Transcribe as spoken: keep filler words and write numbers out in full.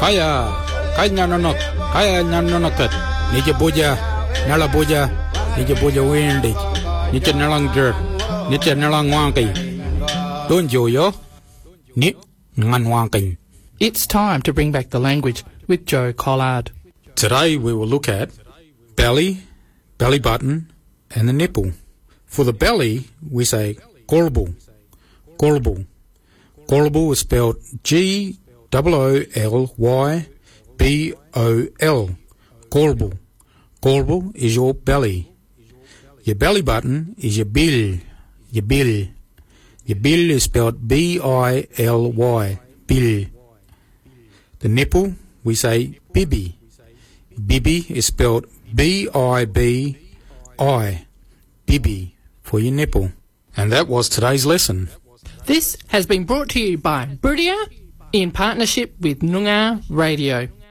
Kaya, kaya nanonok, kaya nanonokat. Nije boja, nala boja, nije boja windig. Nije nalang dirt, nije nalang wangki. Don't you yo? Ni ngan wangki. It's time to bring back the language with Joe Collard. Today we will look at belly, belly button, and the nipple. For the belly, we say golbu, golbu. Golbu is spelled G O O L Y B O L. Golbu. Golbu is your belly. Your belly button is your bil, your bil. Your bil is spelled B I L Y, bil. The nipple, we say bibi. Bibi is spelled B I B I, bibi, for your nipple. And that was today's lesson. This has been brought to you by Buridia in partnership with Noongar Radio.